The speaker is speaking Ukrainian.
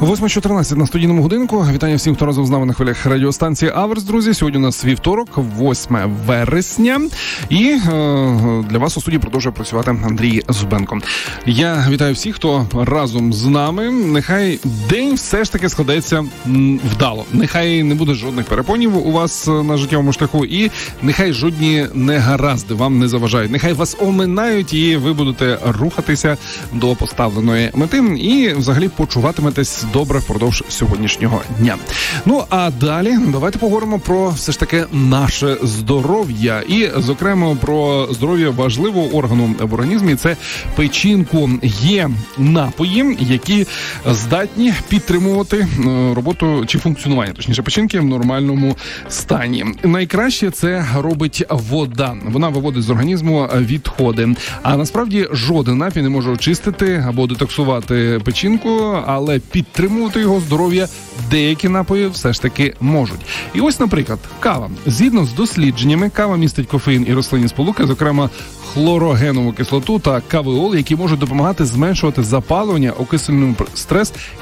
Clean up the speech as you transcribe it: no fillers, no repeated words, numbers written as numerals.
8:14 на студійному годинку. Вітання всім, хто разом з нами на хвилях радіостанції Аверс, друзі. Сьогодні у нас вівторок, 8 вересня. І для вас у студії продовжує працювати Андрій Зубенко. Я вітаю всіх, хто разом з нами. Нехай день все ж таки складається вдало. Нехай не буде жодних перепонів у вас на життєвому шляху. І нехай жодні негаразди вам не заважають. Нехай вас оминають і ви будете рухатися до поставленої мети. І взагалі почуватиметесь добре впродовж сьогоднішнього дня. Ну, а далі давайте поговоримо про все ж таки наше здоров'я. І, зокрема, про здоров'я важливого органу в організмі – це печінку. Є напої, які здатні підтримувати роботу чи функціонування, точніше, печінки в нормальному стані. Найкраще це робить вода. Вона виводить з організму відходи. А насправді жоден напій не може очистити або детоксувати печінку, але підтримувати його здоров'я деякі напої все ж таки можуть. І ось, наприклад, кава. Згідно з дослідженнями, кава містить кофеїн і рослинні сполуки, зокрема хлорогенову кислоту та кавеол, які можуть допомагати зменшувати запалення, окислювати стрес